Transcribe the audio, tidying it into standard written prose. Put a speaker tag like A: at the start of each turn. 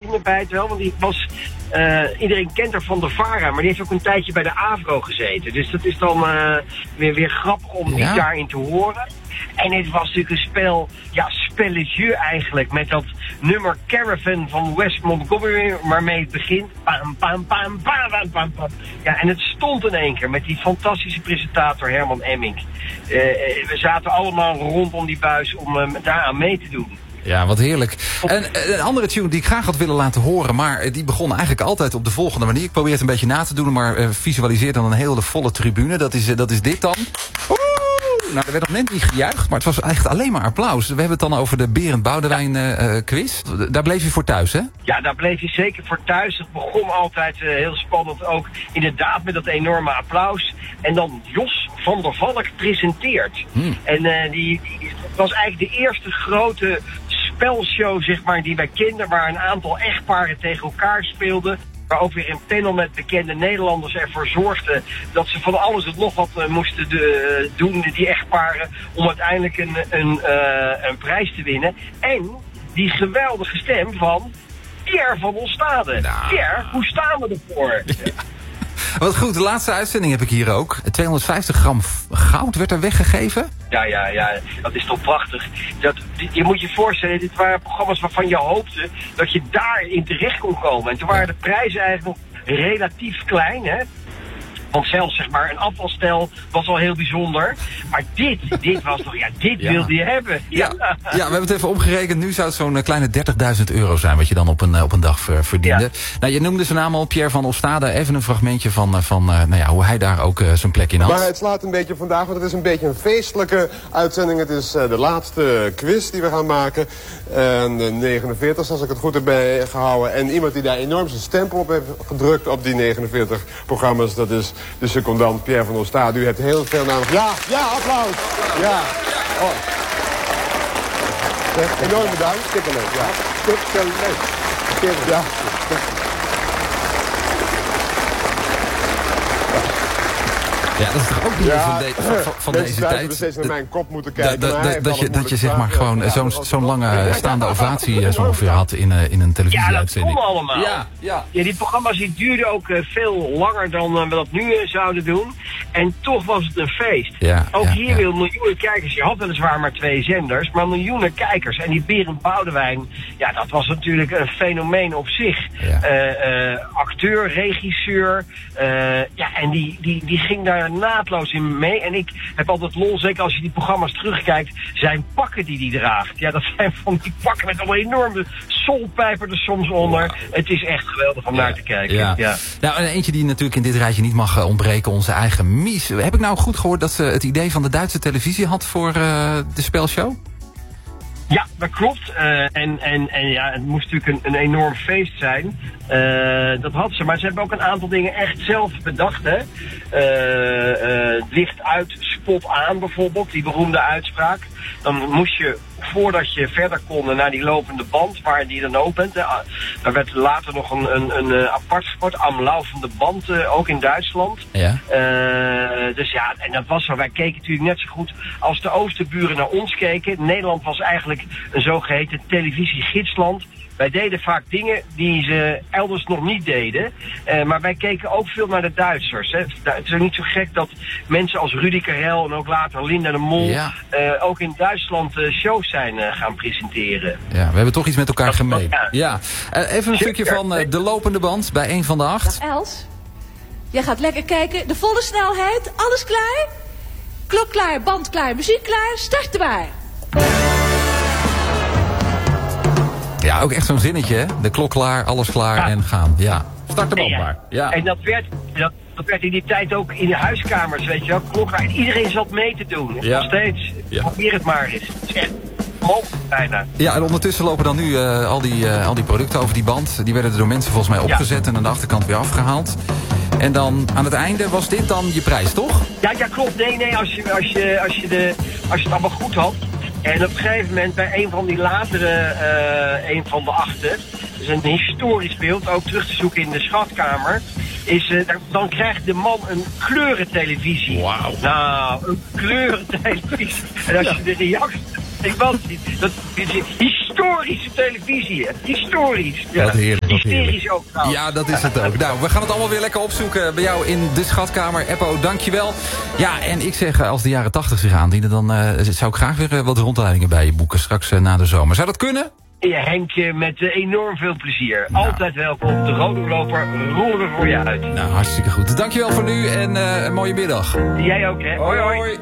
A: vingerwijt wel, want die was... iedereen kent haar van de VARA, maar die heeft ook een tijdje bij de AVRO gezeten. Dus dat is dan weer grappig om die daarin te horen. En het was natuurlijk een spel, spelletje eigenlijk, met dat nummer Caravan van Wes Montgomery, waarmee het begint. Pam, pam, pam, pam, pam, pam, pam. Ja, en het stond in één keer met die fantastische presentator Herman Emmink. We zaten allemaal rondom die buis om daaraan mee te doen.
B: Ja, wat heerlijk. En een andere tune die ik graag had willen laten horen, maar die begon eigenlijk altijd op de volgende manier. Ik probeer het een beetje na te doen, maar visualiseer dan een hele volle tribune. Dat is dit dan. Nou, er werd nog net niet gejuicht, maar het was echt alleen maar applaus. We hebben het dan over de Berend Boudewijn quiz. Daar bleef je voor thuis, hè? Ja, daar bleef je zeker voor thuis. Het begon altijd heel spannend ook, inderdaad, met dat enorme applaus. En dan Jos van der Valk presenteert. En die was eigenlijk de eerste grote spelshow, zeg maar, die wij kenden, waar een aantal echtparen tegen elkaar speelden. Waar ook weer een panel met bekende Nederlanders ervoor zorgde dat ze van alles en nog wat moesten doen, die echtparen, om uiteindelijk een prijs te winnen. En die geweldige stem van Pierre van Olstade. Nou. Pierre, hoe staan we ervoor? Ja. Wat goed, de laatste uitzending heb ik hier ook. 250 gram goud werd er weggegeven. Ja, dat is toch prachtig. Je moet je voorstellen, dit waren programma's waarvan je hoopte dat je daarin terecht kon komen. En toen waren de prijzen eigenlijk nog relatief klein, hè. Want zelfs, zeg maar, een afvalstel was al heel bijzonder. Maar dit was toch, dit wilde je hebben. Ja, we hebben het even omgerekend. Nu zou het zo'n kleine €30.000 zijn wat je dan op een dag verdiende. Ja. Nou, je noemde zijn naam al, Pierre van Olstade. Even een fragmentje van hoe hij daar ook zijn plek in had.
C: Maar het slaat een beetje vandaag, want het is een beetje een feestelijke uitzending. Het is de laatste quiz die we gaan maken. En de 49, als ik het goed heb gehouden. En iemand die daar enorm zijn stempel op heeft gedrukt op die 49 programma's, dat is de secondant Pierre van Olstade. U hebt heel veel namelijk... Ja, applaus! Ja. Oh. Enorm bedankt. Superleuk, ja. Superleuk. Ja.
B: Ja, dat is toch ook niet van deze tijd.
C: Dat steeds naar mijn kop moeten kijken.
B: Dat je zeg maar gewoon zo'n lange staande ovatie zo ongeveer had in een televisieuitzending.
A: Ja, dat kon allemaal. Ja, die programma's die duurden ook veel langer dan we dat nu zouden doen. En toch was het een feest. Ook hier wil miljoenen kijkers. Je had weliswaar maar 2 zenders, maar miljoenen kijkers. En die Berend Boudewijn, dat was natuurlijk een fenomeen op zich. Acteur, regisseur. En die ging daar naadloos in mee. En ik heb altijd lol, zeker als je die programma's terugkijkt, zijn pakken die draagt. Ja, dat zijn van die pakken met allemaal enorme solpijper er soms onder. Wow. Het is echt geweldig om naar te kijken. Ja.
B: Nou, en eentje die natuurlijk in dit rijtje niet mag ontbreken, onze eigen Mies. Heb ik nou goed gehoord dat ze het idee van de Duitse televisie had voor de spelshow?
A: Ja, dat klopt. En het moest natuurlijk een enorm feest zijn. Dat had ze. Maar ze hebben ook een aantal dingen echt zelf bedacht. Hè? Licht uit, spot aan bijvoorbeeld. Die beroemde uitspraak. Dan moest je, voordat je verder kon, naar die lopende band, waar die dan opent. Daar werd later nog een apart sport, am laufende band, ook in Duitsland. Ja. En dat was zo. Wij keken natuurlijk net zo goed als de Oosterburen naar ons keken. Nederland was eigenlijk een zogeheten televisiegidsland. Wij deden vaak dingen die ze elders nog niet deden. Maar wij keken ook veel naar de Duitsers. Hè. Het is ook niet zo gek dat mensen als Rudy Karel en ook later Linda de Mol ook in Duitsland shows zijn gaan presenteren.
B: Ja, we hebben toch iets met elkaar gemeen. Ja. Even een stukje van de lopende band bij 1 van de 8.
D: Dag Els, jij gaat lekker kijken. De volle snelheid, alles klaar? Klok klaar, band klaar, muziek klaar, starten maar.
B: Ja, ook echt zo'n zinnetje, hè? De klok klaar, alles klaar en gaan. Ja, start de band maar. Ja.
A: En dat werd in die tijd ook in de huiskamers, weet je wel. Klok klaar. En iedereen zat mee te doen. Nog steeds. Probeer het maar eens. Het is echt mogelijk bijna.
B: Ja, en ondertussen lopen dan nu al die producten over die band. Die werden door mensen volgens mij opgezet en aan de achterkant weer afgehaald. En dan aan het einde was dit dan je prijs, toch?
A: Ja, klopt. Nee, als je het allemaal goed had. En op een gegeven moment bij een van die latere, een van de 8, dus een historisch beeld, ook terug te zoeken in de schatkamer, is dan krijgt de man een kleurentelevisie.
B: Wauw.
A: Nou, een kleurentelevisie. En als je de reactie Ik was niet. Dat is historische televisie, hè. Historisch. Ja.
B: Wat heerlijk, wat heerlijk.
A: Hysterisch ook trouwens.
B: Ja, dat is het ook. Nou, we gaan het allemaal weer lekker opzoeken bij jou in de schatkamer. Eppo, dankjewel. Ja, en ik zeg, als de jaren 80 zich aandienen, dan zou ik graag weer wat rondleidingen bij je boeken straks na de zomer. Zou dat kunnen?
A: Ja, Henk, met enorm veel plezier. Altijd welkom. De Rode Loper rollen we voor je uit.
B: Nou, hartstikke goed. Dankjewel voor nu en een mooie middag.
A: Jij ook, hè. Hoi, hoi.